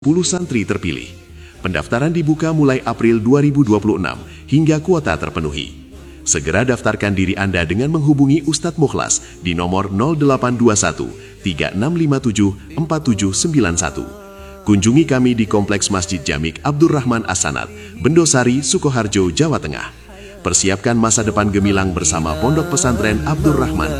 10 santri terpilih. Pendaftaran dibuka mulai April 2026 hingga kuota terpenuhi. Segera daftarkan diri Anda dengan menghubungi Ustadz Mukhlas di nomor 0821 3657 4791. Kunjungi kami di Kompleks Masjid Jamik Abdurrahman As-Sanad, Bendosari, Sukoharjo, Jawa Tengah. Persiapkan masa depan gemilang bersama Pondok Pesantren Abdurrahman.